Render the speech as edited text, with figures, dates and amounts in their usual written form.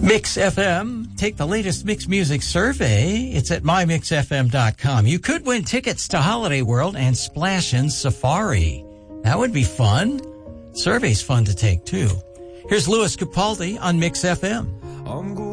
Mix FM. Take the latest Mix Music survey. It's at mymixfm.com. You could win tickets to Holiday World and Splash in Safari. That would be fun. Survey's fun to take, too. Here's Louis Capaldi on Mix FM.